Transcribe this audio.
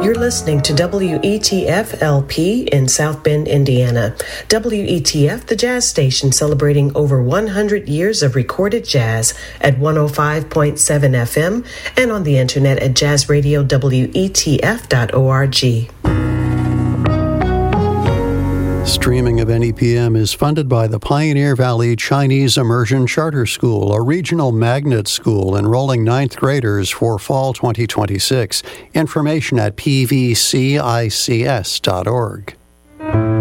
You're listening to WETF LP in South Bend, Indiana. WETF, the jazz station celebrating over 100 years of recorded jazz at 105.7 FM and on the internet at jazzradiowetf.org. Streaming of NEPM is funded by the Pioneer Valley Chinese Immersion Charter School, a regional magnet school enrolling 9th graders for fall 2026. Information at pvcics.org.